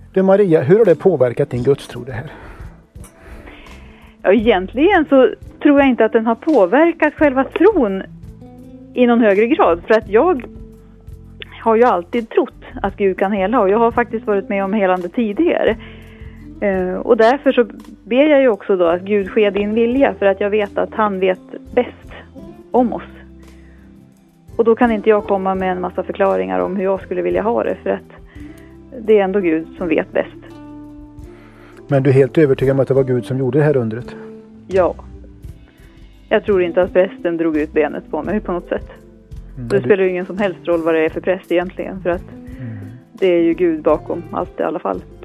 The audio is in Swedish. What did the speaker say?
Du Maria, hur har det påverkat din gudstro det här? Ja, egentligen så tror jag inte att den har påverkat själva tron i någon högre grad. För att jag har ju alltid trott att Gud kan hela, och jag har faktiskt varit med om helande tidigare. Och därför så ber jag ju också då att Gud sker din vilja, för att jag vet att han vet bäst om oss. Och då kan inte jag komma med en massa förklaringar om hur jag skulle vilja ha det, för att det är ändå Gud som vet bäst. Men du är helt övertygad om att det var Gud som gjorde det här undret? Ja. Jag tror inte att prästen drog ut benet på mig på något sätt. Det spelar ju ingen som helst roll vad det är för präst egentligen, för att det är ju Gud bakom allt i alla fall.